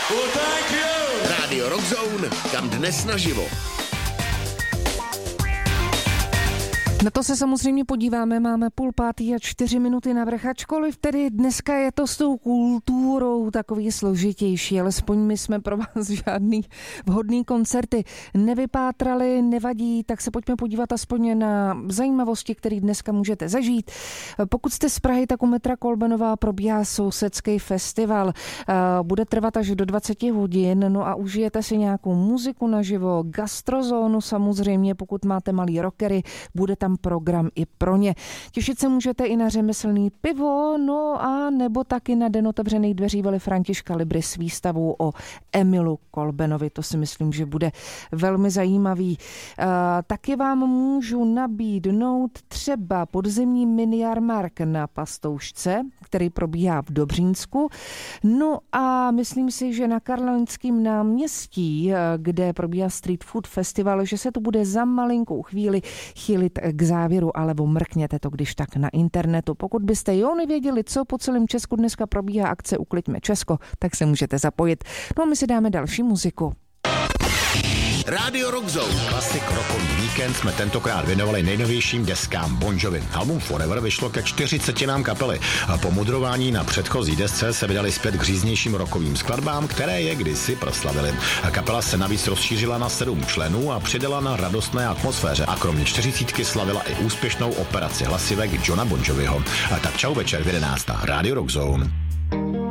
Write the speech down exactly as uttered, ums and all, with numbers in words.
Well, thank you. Rádio Rock Zone, kam dnes naživo. Na to se samozřejmě podíváme, máme půl pátý a čtyři minuty na vrch, ačkoliv tedy dneska je to s tou kulturou takový složitější, alespoň my jsme pro vás žádný vhodný koncerty nevypátrali, nevadí, tak se pojďme podívat aspoň na zajímavosti, které dneska můžete zažít. Pokud jste z Prahy, tak u metra Kolbenová probíhá sousedský festival. Bude trvat až do dvacet hodin, no a užijete si nějakou muziku naživo, gastrozónu samozřejmě, pokud máte malý rockery, bude tam program i pro ně. Těšit se můžete i na řemeslný pivo, no a nebo taky na den otevřených dveří Vily Františka Libry s výstavou o Emilu Kolbenovi. To si myslím, že bude velmi zajímavý. Uh, taky vám můžu nabídnout třeba podzimní miniarmark na Pastoušce, který probíhá v Dobřínsku. No a myslím si, že na Karlovinském náměstí, kde probíhá Street Food Festival, že se to bude za malinkou chvíli chýlit k závěru, ale mrkněte to když tak na internetu. Pokud byste jo nevěděli, co po celém Česku dneska probíhá akce Ukliďme Česko, tak se můžete zapojit. No a my si dáme další muziku. Rádio Rock Zone. Klasik rokový víkend jsme tentokrát věnovali nejnovějším deskám Bon Jovi. Album Forever vyšlo ke čtyřicetinám kapely. Po mudrování na předchozí desce se vydali zpět k říznějším rokovým skladbám, které je kdysi proslavili. Kapela se navíc rozšířila na sedm členů a přidala na radostné atmosféře a kromě čtyřicítky slavila i úspěšnou operaci hlasivek Johna Bon Joviho. Tak čau večer v jedenácté. Rádio Rock Zone.